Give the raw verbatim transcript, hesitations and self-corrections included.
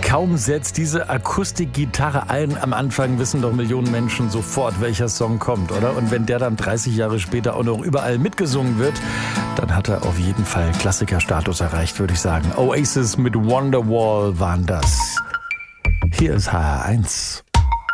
Kaum setzt diese Akustikgitarre ein, am Anfang wissen doch Millionen Menschen sofort, welcher Song kommt, oder? Und wenn der dann dreißig Jahre später auch noch überall mitgesungen wird, dann hat er auf jeden Fall Klassikerstatus erreicht, würde ich sagen. Oasis mit Wonderwall waren das. Hier ist H R eins.